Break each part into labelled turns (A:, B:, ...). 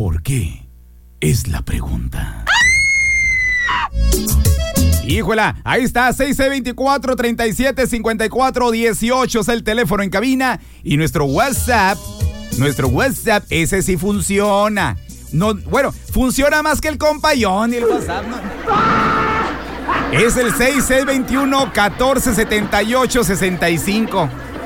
A: por qué es la pregunta. Híjola, ahí está, 6624-3754-18 es el teléfono en cabina. Y nuestro WhatsApp, ese sí funciona. No, bueno, funciona más que el compayón y el WhatsApp, ¿no? Es el 6621-1478-65.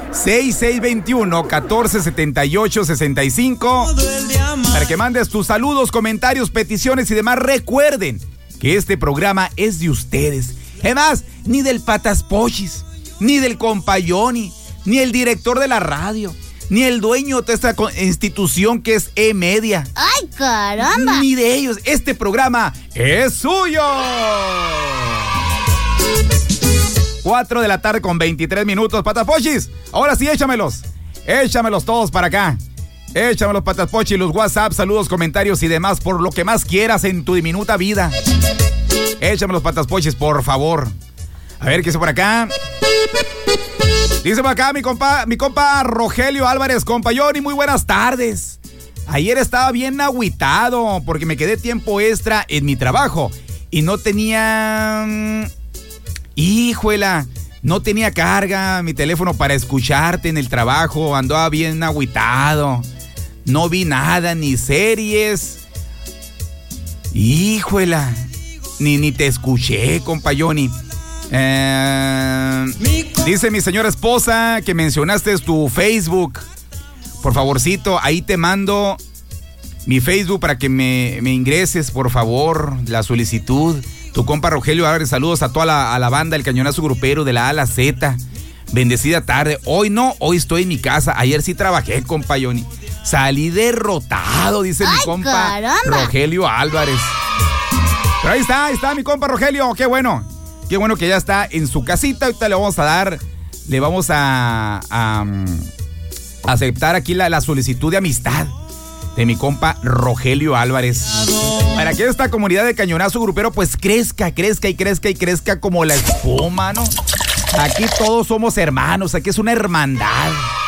A: 6621-1478-65. Para que mandes tus saludos, comentarios, peticiones y demás. Recuerden que este programa es de ustedes. Además, ni del Patas Pochis, ni del compayoni, ni el director de la radio, ni el dueño de esta institución que es E-Media.
B: ¡Ay, caramba!
A: Ni de ellos. Este programa es suyo. 4 de la tarde con 23 minutos. Patas Pochis, ahora sí, échamelos todos para acá. Échamelos, Patas Pochis, los WhatsApp, saludos, comentarios y demás, por lo que más quieras en tu diminuta vida. Échamelos, Patas Pochis, por favor. A ver, ¿qué dice por acá? Dice por acá mi compa Rogelio Álvarez. Compayón, y muy buenas tardes. Ayer estaba bien agüitado porque me quedé tiempo extra en mi trabajo y no tenía... Híjuela, no tenía carga mi teléfono para escucharte en el trabajo. Andaba bien agüitado. No vi nada, ni series. Híjuela, ni te escuché, compayoni. Dice mi señora esposa que mencionaste tu Facebook. Por favorcito, ahí te mando mi Facebook para que me ingreses, por favor, la solicitud. Tu compa Rogelio Álvarez, saludos a toda la banda, el cañonazo grupero de la A a la Z. Bendecida tarde. Hoy no, hoy estoy en mi casa. Ayer sí trabajé, compayoni. Salí derrotado, dice mi compa caramba. Rogelio Álvarez. Pero ahí está mi compa Rogelio. Qué bueno que ya está en su casita. Ahorita le vamos a aceptar aquí la solicitud de amistad de mi compa Rogelio Álvarez. Para que esta comunidad de cañonazo grupero pues crezca como la espuma, ¿no? Aquí todos somos hermanos, aquí es una hermandad.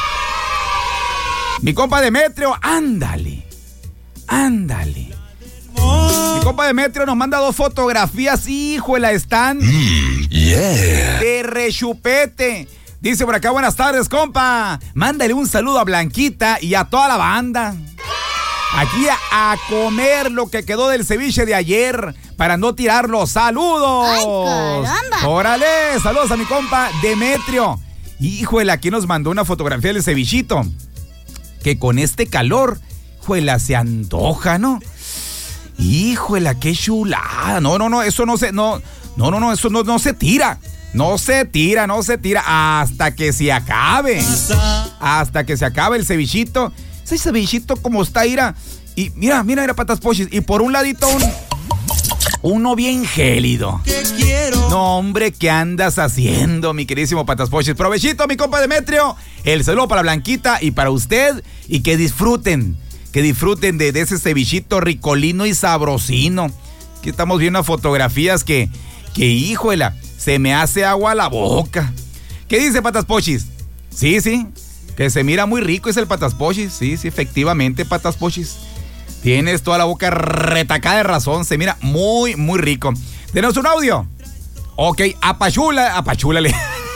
A: Mi compa Demetrio, ándale. Mi compa Demetrio nos manda 2 fotografías, híjole, están de rechupete. Dice por acá, buenas tardes, compa. Mándale un saludo a Blanquita y a toda la banda. Aquí a comer lo que quedó del ceviche de ayer para no tirarlo. ¡Saludos!
B: ¡Ay, caramba!
A: ¡Órale! Saludos a mi compa Demetrio. Híjole, aquí nos mandó una fotografía del cevichito. Que con este calor, híjole, se antoja, ¿no? Híjole, qué chulada. No, eso no se... No, eso no se tira. No se tira hasta que se acabe. Hasta que se acabe el cevichito. Ese cevichito como está, Ira. Y mira, Patas Pochis. Y por un ladito uno bien gélido. No, hombre, ¿qué andas haciendo, mi queridísimo Patas Pochis? Provechito, mi compa Demetrio. El saludo para Blanquita y para usted. Y que disfruten de ese cevichito ricolino y sabrosino. Aquí estamos viendo fotografías que híjole, se me hace agua a la boca. ¿Qué dice, Patas Pochis? Sí, que se mira muy rico es el Patas Pochis. Sí, efectivamente, Patas Pochis. Tienes toda la boca retacada de razón. Se mira muy, muy rico. ¿Tenemos un audio? Ok, apachúrale.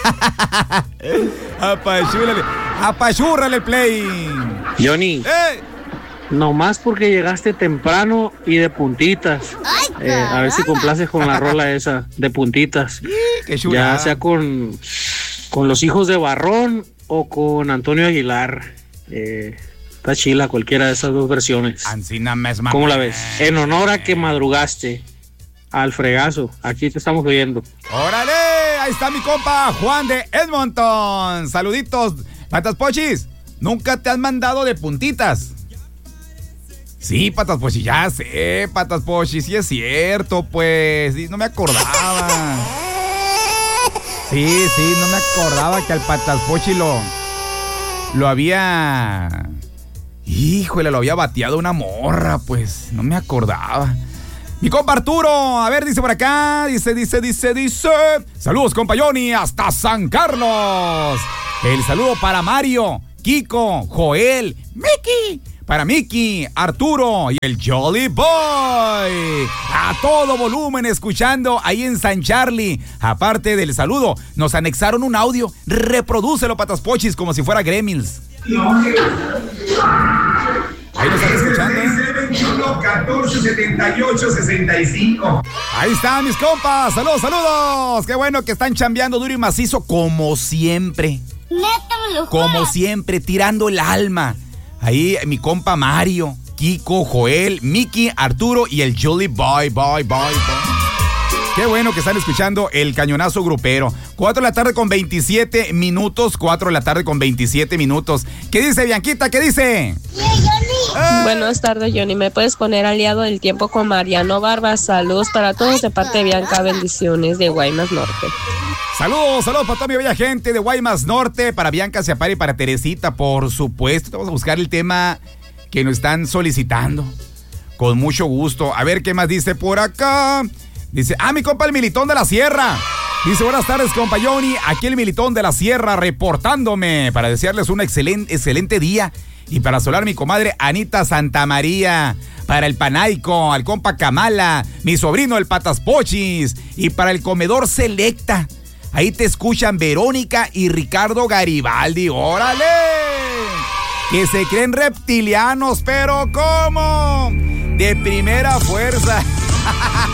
A: Apachúrale play.
C: Johnny. Nomás porque llegaste temprano y de puntitas. A ver si complaces con la rola esa, de puntitas.
A: Qué chulada.
C: Ya sea con los hijos de Barrón o con Antonio Aguilar. Está chila cualquiera de esas 2 versiones. ¿Cómo la ves? En honor a que madrugaste al fregazo. Aquí te estamos oyendo.
A: ¡Órale! Ahí está mi compa Juan de Edmonton. Saluditos. Patas Pochis, ¿nunca te han mandado de puntitas? Sí, Patas Pochis, ya sé, Patas Pochis, sí es cierto, pues. Sí, no me acordaba. Sí, no me acordaba que al Patas Pochis lo había... Híjole, lo había bateado una morra, pues. No me acordaba. Mi compa Arturo, a ver, dice por acá. Dice. Saludos, compa Johnny, hasta San Carlos. El saludo para Mario, Kiko, Joel, Mickey. para Mickey, Arturo y el Jolly Boy. A todo volumen escuchando ahí en San Charlie. Aparte del saludo, nos anexaron un audio. Reprodúcelo, Pataspochis, como si fuera Gremlins. Ahí nos están escuchando,
D: 21 14 78 65.
A: Ahí están mis compas. Saludos, saludos. Qué bueno que están chambeando duro y macizo como siempre. Como siempre, tirando el alma. Ahí mi compa Mario, Kiko, Joel, Mickey, Arturo y el Jolly Boy. Qué bueno que están escuchando el cañonazo grupero. 4 de la tarde con 27 minutos. 4 de la tarde con 27 minutos. ¿Qué dice Bianquita? ¿Qué dice?
E: Buenas tardes, Johnny. ¿Me puedes poner aliado del tiempo con Mariano Barba? Saludos para todos de parte de Bianca. Bendiciones de Guaymas Norte.
A: Saludos para toda mi bella gente de Guaymas Norte. Para Bianca Seapari y para Teresita, por supuesto. Vamos a buscar el tema que nos están solicitando. Con mucho gusto. A ver qué más dice por acá. Dice, mi compa el Militón de la Sierra. Dice, buenas tardes, compa Johnny. Aquí el Militón de la Sierra reportándome para desearles un excelente día. Y para solar mi comadre Anita Santamaría. Para el Panaico, al compa Kamala, mi sobrino el Pataspochis. Y para el comedor Selecta. Ahí te escuchan Verónica y Ricardo Garibaldi. ¡Órale! Que se creen reptilianos, pero ¿cómo? De primera fuerza.